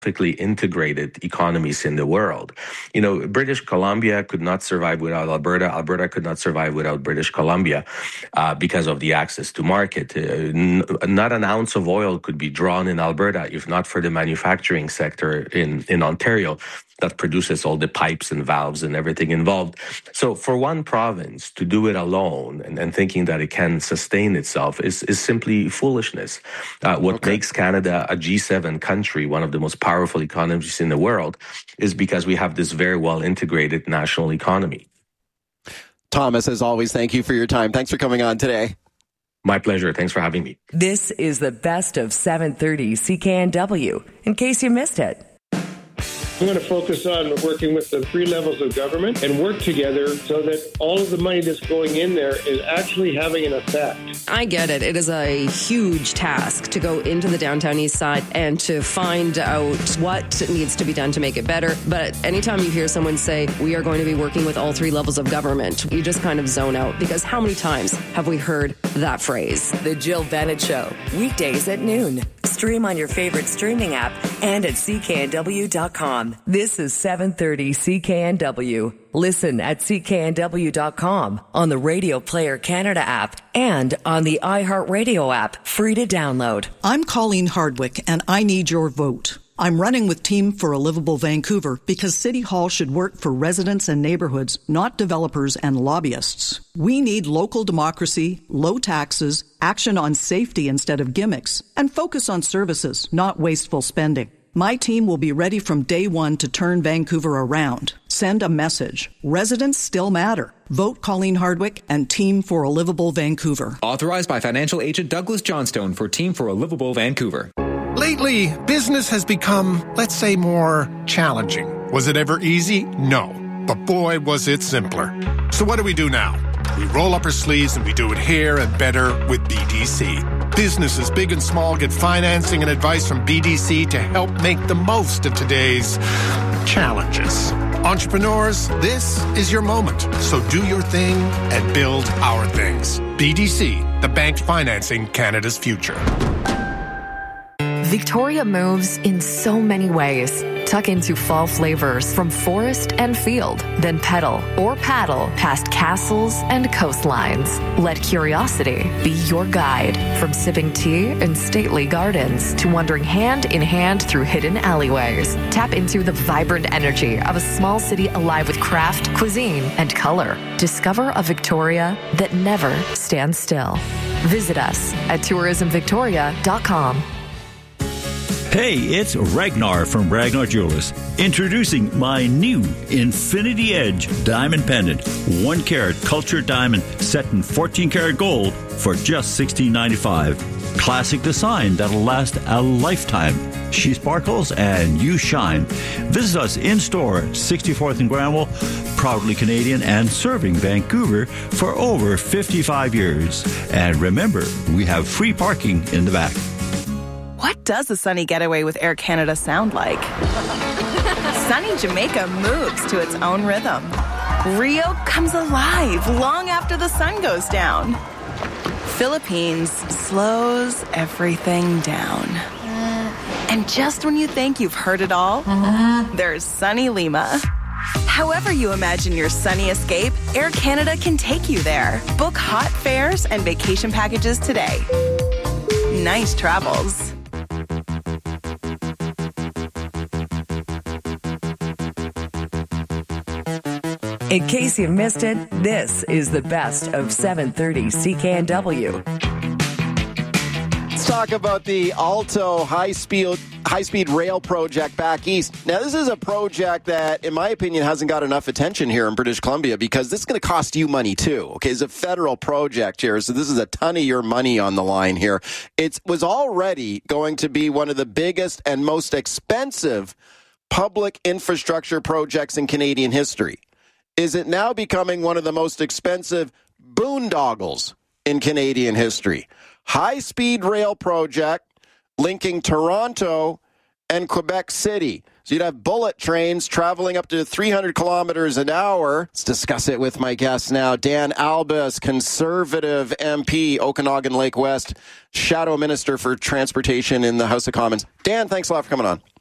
integrated economies in the world. British Columbia could not survive without Alberta. Alberta could not survive without British Columbia because of the access to market. Not an ounce of oil could be drawn in Alberta if not for the manufacturing sector in Ontario that produces all the pipes and valves and everything involved. So for one province to do it alone and thinking that it can sustain itself is simply foolishness. What makes Canada a G7 country, one of the most powerful economies in the world, is because we have this very well integrated national economy. Thomas, as always, thank you for your time. Thanks for coming on today. My pleasure. Thanks for having me. This is the best of 730 CKNW, in case you missed it. I'm going to focus on working with the three levels of government and work together so that all of the money that's going in there is actually having an effect. I get it. It is a huge task to go into the downtown east side and to find out what needs to be done to make it better. But anytime you hear someone say, we are going to be working with all three levels of government, you just kind of zone out, because how many times have we heard that phrase? The Jill Bennett Show, weekdays at noon. Stream on your favorite streaming app and at cknw.com. This is 730 CKNW. Listen at cknw.com, on the Radio Player Canada app, and on the iHeartRadio app, free to download. I'm Colleen Hardwick, and I need your vote. I'm running with Team for a Livable Vancouver because City Hall should work for residents and neighborhoods, not developers and lobbyists. We need local democracy, low taxes, action on safety instead of gimmicks, and focus on services, not wasteful spending. My team will be ready from day one to turn Vancouver around. Send a message. Residents still matter. Vote Colleen Hardwick and Team for a Livable Vancouver. Authorized by financial agent Douglas Johnstone for Team for a Livable Vancouver. Lately, business has become, let's say, more challenging. Was it ever easy? No. But boy, was it simpler. So what do we do now? We roll up our sleeves and we do it here and better with BDC. Businesses, big and small, get financing and advice from BDC to help make the most of today's challenges. Entrepreneurs, this is your moment. So do your thing and build our things. BDC, the bank financing Canada's future. Victoria moves in so many ways. Tuck into fall flavors from forest and field, then pedal or paddle past castles and coastlines. Let curiosity be your guide, from sipping tea in stately gardens to wandering hand in hand through hidden alleyways. Tap into the vibrant energy of a small city alive with craft, cuisine, and color. Discover a Victoria that never stands still. Visit us at tourismvictoria.com. Hey, it's Ragnar from Ragnar Jewelers, introducing my new Infinity Edge diamond pendant, 1 carat cultured diamond set in 14 karat gold for just $16.95. Classic design that'll last a lifetime. She sparkles and you shine. Visit us in store at 64th and Granville, proudly Canadian and serving Vancouver for over 55 years. And remember, we have free parking in the back. What does a sunny getaway with Air Canada sound like? Sunny Jamaica moves to its own rhythm. Rio comes alive long after the sun goes down. Philippines slows everything down. And just when you think you've heard it all, there's sunny Lima. However you imagine your sunny escape, Air Canada can take you there. Book hot fares and vacation packages today. Nice travels. In case you missed it, this is the best of 730 CKNW. Let's talk about the Alto high-speed rail project back east. Now, this is a project that, in my opinion, hasn't got enough attention here in British Columbia because this is going to cost you money, too. Okay, it's a federal project here, so this is a ton of your money on the line here. It was already going to be one of the biggest and most expensive public infrastructure projects in Canadian history. Is it now becoming one of the most expensive boondoggles in Canadian history? High-speed rail project linking Toronto and Quebec City. So you'd have bullet trains traveling up to 300 kilometers an hour. Let's discuss it with my guest now. Dan Albas, Conservative MP, Okanagan Lake West, Shadow Minister for Transportation in the House of Commons. Dan, thanks a lot for coming on.